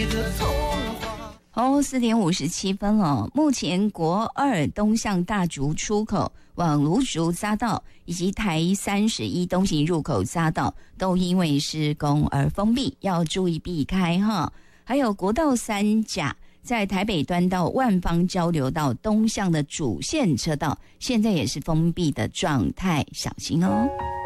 4:57了。目前国2东向大竹出口往芦竹匝道以及台31东行入口匝道都因为施工而封闭，要注意避开哈。还有国道3甲在台北端到万芳交流道东向的主线车道，现在也是封闭的状态，小心哦。